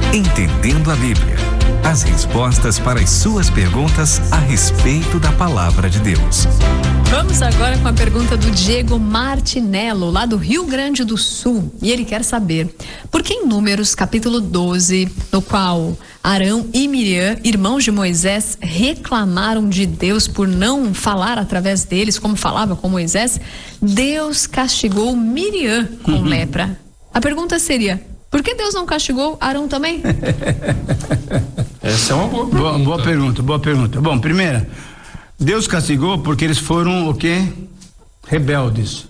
Entendendo a Bíblia. As respostas para as suas perguntas a respeito da palavra de Deus. Vamos agora com a pergunta do Diego Martinello, lá do Rio Grande do Sul. E ele quer saber, por que em Números capítulo 12, no qual Arão e Miriam, irmãos de Moisés, reclamaram de Deus por não falar através deles, como falava com Moisés, Deus castigou Miriam com lepra? A pergunta seria, por que Deus não castigou Arão também? Essa é uma boa pergunta. Boa pergunta. Bom, primeira, Deus castigou porque eles foram o quê? Rebeldes.